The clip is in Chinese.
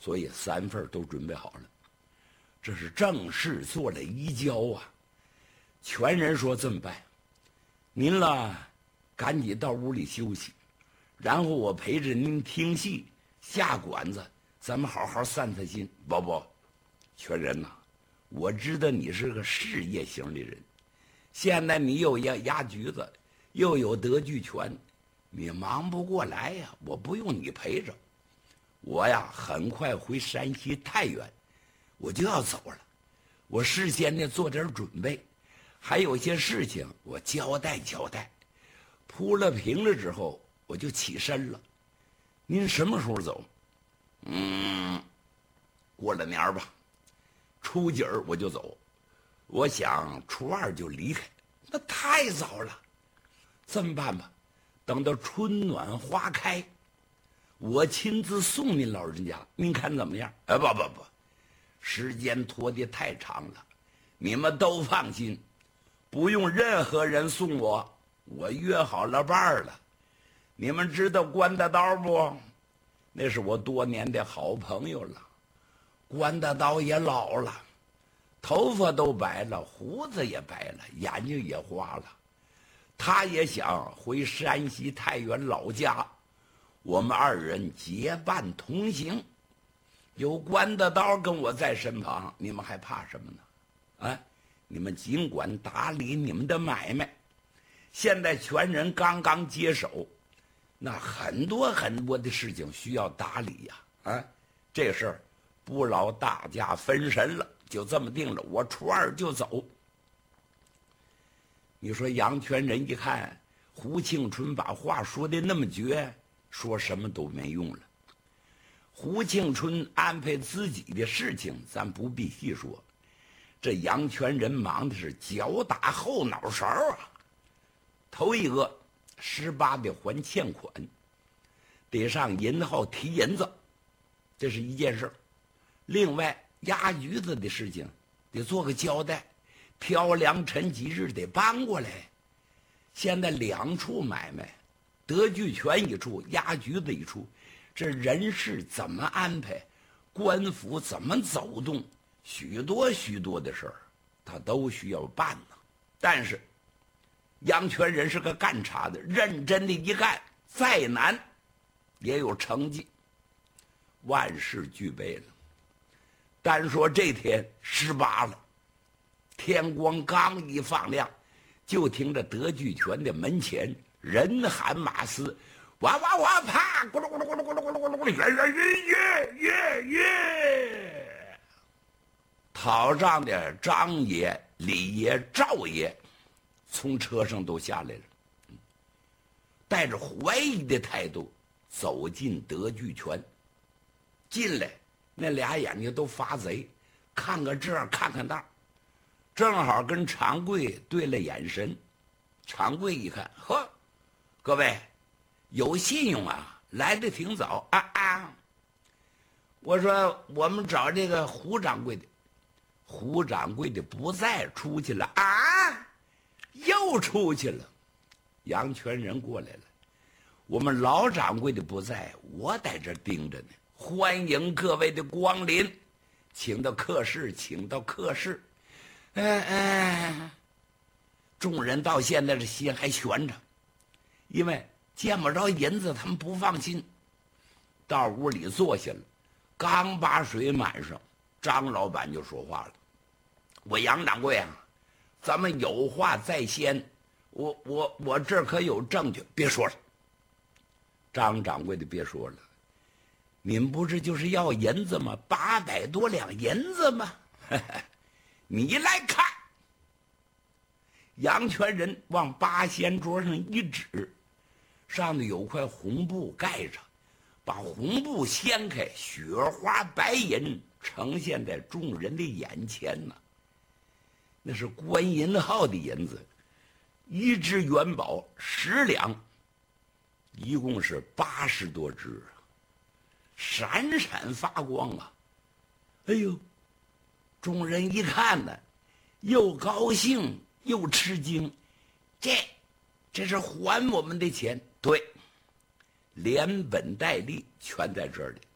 所以3份都准备好了。这是正式做了移交啊。全人说这么办，您了赶紧到屋里休息，然后我陪着您听戏下馆子，咱们好好散散心。不，全人呐，我知道你是个事业型的人，现在你又压局子，又有德聚全，你忙不过来呀。我不用你陪着，我呀很快回山西太原，我就要走了。我事先呢做点准备，还有些事情我交代。铺了平了之后，我就起身了。您什么时候走？过了年吧，初几我就走。我想初2就离开，那太早了。这么办吧，等到春暖花开，我亲自送您老人家，您看怎么样？不，时间拖得太长了，你们都放心，不用任何人送我，我约好了伴了。你们知道关大刀不？那是我多年的好朋友了。关大刀也老了，头发都白了，胡子也白了，眼睛也花了。他也想回山西太原老家，我们2人结伴同行。有关大刀跟我在身旁，你们还怕什么呢？你们尽管打理你们的买卖。现在全人刚刚接手，那很多的事情需要打理呀。这事儿不劳大家分神了，就这么定了。我初2就走。你说杨全人一看胡庆春把话说的那么绝，说什么都没用了。胡庆春安排自己的事情，咱不必细说。这杨全人忙的是脚打后脑勺啊。头一个18的还欠款，得上银号提银子，这是一件事。另外压局子的事情得做个交代，挑良辰吉日得搬过来。现在2处买卖，德聚全一处，压局子一处，这人事怎么安排，官府怎么走动，许多的事儿他都需要办呢。但是杨全人是个干茬的，认真的一干，再难也有成绩，万事俱备了。单说这天18了，天光刚一放亮，就听着德聚全的门前人喊马嘶，哇哇哇啪，咕噜咕噜咕噜咕噜咕噜咕噜咕噜，耶！讨账的张爷、李爷、赵爷从车上都下来了，带着怀疑的态度走进德聚全。进来那俩眼睛都发贼，看个这儿看看那儿，正好跟常贵对了眼神。常贵一看，呵，各位有信用啊，来得挺早啊。我说我们找这个胡掌柜的，胡掌柜的不在，出去了啊，又出去了。杨全人过来了，我们老掌柜的不在，我在这盯着呢。欢迎各位的光临，请到客室，请到客室。众人到现在这心还悬着，因为见不着银子，他们不放心。到屋里坐下了，刚把水满上，张老板就说话了：“我杨掌柜啊，咱们有话在先，我这儿可有证据。”别说了，张掌柜的别说了，你们不是就是要银子吗？800多两银子吗？你来看。杨全人往八仙桌上一指，上头有块红布盖着，把红布掀开，雪花白银呈现在众人的眼前呢。那是官银号的银子，一只元宝10两，一共是80多只，闪闪发光啊！哎呦，众人一看呢，又高兴又吃惊，这是还我们的钱，对，连本带利全在这里。